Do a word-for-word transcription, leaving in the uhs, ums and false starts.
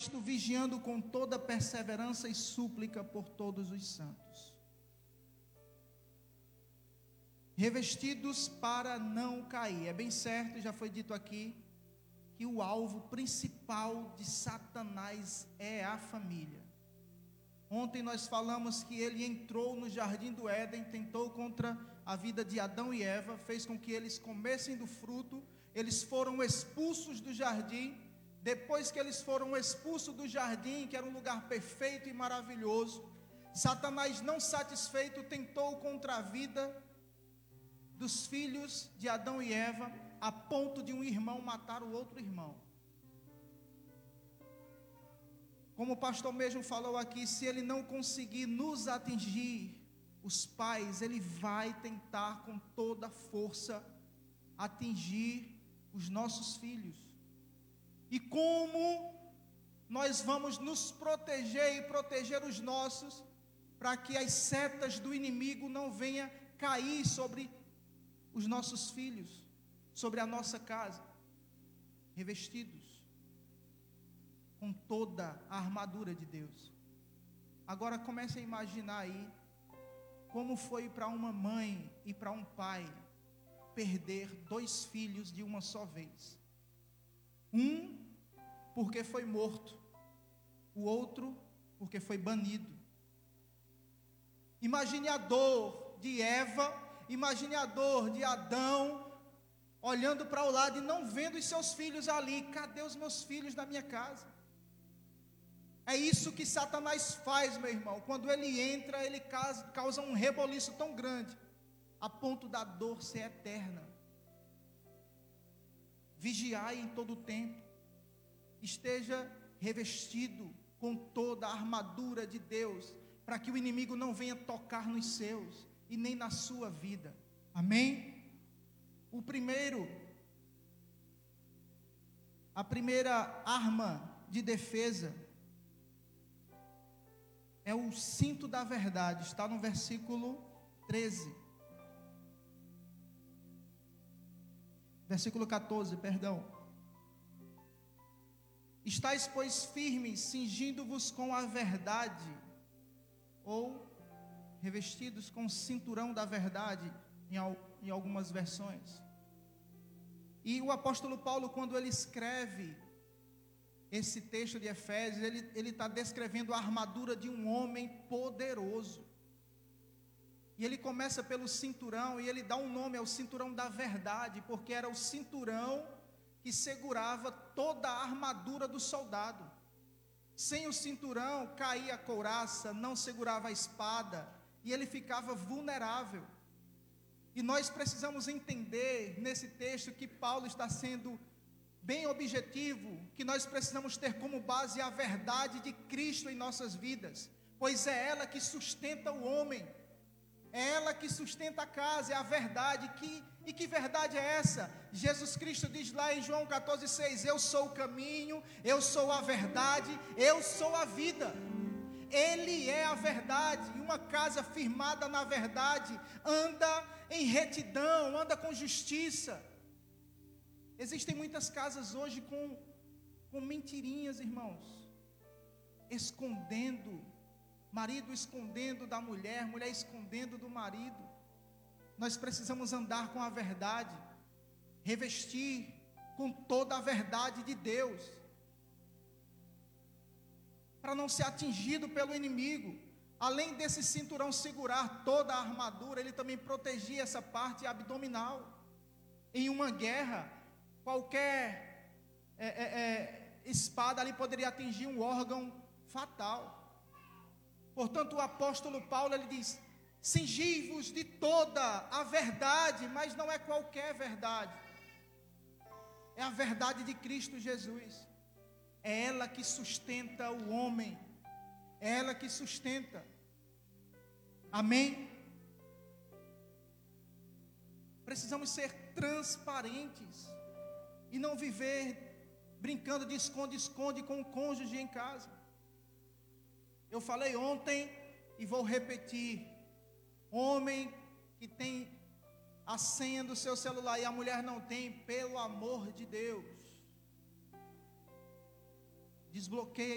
isto vigiando com toda perseverança e súplica por todos os santos, revestidos para não cair. É bem certo, já foi dito aqui, que o alvo principal de Satanás é a família. Ontem nós falamos que ele entrou no jardim do Éden, tentou contra a vida de Adão e Eva, fez com que eles comessem do fruto, eles foram expulsos do jardim. Depois que eles foram expulsos do jardim, que era um lugar perfeito e maravilhoso, Satanás, não satisfeito, tentou contra a vida dos filhos de Adão e Eva, a ponto de um irmão matar o outro irmão. Como o pastor mesmo falou aqui, se ele não conseguir nos atingir, os pais, ele vai tentar com toda força atingir os nossos filhos. E como nós vamos nos proteger e proteger os nossos, para que as setas do inimigo não venham cair sobre os nossos filhos, sobre a nossa casa? Revestidos com toda a armadura de Deus. Agora comece a imaginar aí, como foi para uma mãe e para um pai perder dois filhos de uma só vez. Um porque foi morto, o outro porque foi banido. Imagine a dor de Eva, imagine a dor de Adão, olhando para o lado e não vendo os seus filhos ali. Cadê os meus filhos da minha casa? É isso que Satanás faz, meu irmão. Quando ele entra, ele causa um reboliço tão grande, a ponto da dor ser eterna. Vigiai em todo o tempo, esteja revestido com toda a armadura de Deus, para que o inimigo não venha tocar nos seus e nem na sua vida. Amém? O primeiro, a primeira arma de defesa é o cinto da verdade. Está no versículo treze. Versículo catorze, perdão. Estais, pois, firmes, cingindo-vos com a verdade, ou revestidos com o cinturão da verdade, em, em algumas versões. E o apóstolo Paulo, quando ele escreve esse texto de Efésios, ele está descrevendo a armadura de um homem poderoso. E ele começa pelo cinturão, e ele dá um nome ao cinturão da verdade, porque era o cinturão que segurava toda a armadura do soldado. Sem o cinturão, caía a couraça, não segurava a espada, e ele ficava vulnerável. E nós precisamos entender nesse texto que Paulo está sendo bem objetivo, que nós precisamos ter como base a verdade de Cristo em nossas vidas, pois é ela que sustenta o homem, é ela que sustenta a casa, é a verdade. Que, e que verdade é essa? Jesus Cristo diz lá em João catorze, seis, eu sou o caminho, eu sou a verdade, eu sou a vida. Ele é a verdade, e uma casa firmada na verdade, anda em retidão, anda com justiça. Existem muitas casas hoje com, com mentirinhas, irmãos, escondendo, marido escondendo da mulher, mulher escondendo do marido. Nós precisamos andar com a verdade, revestir com toda a verdade de Deus, para não ser atingido pelo inimigo. Além desse cinturão segurar toda a armadura, ele também protegia essa parte abdominal. Em uma guerra, qualquer é, é, é, espada ali poderia atingir um órgão fatal. Portanto, o apóstolo Paulo, ele diz, cingi-vos de toda a verdade, mas não é qualquer verdade, é a verdade de Cristo Jesus. É ela que sustenta o homem, é ela que sustenta. Amém? Precisamos ser transparentes e não viver brincando de esconde-esconde com o cônjuge em casa. Eu falei ontem e vou repetir: homem que tem a senha do seu celular e a mulher não tem, pelo amor de Deus, desbloqueia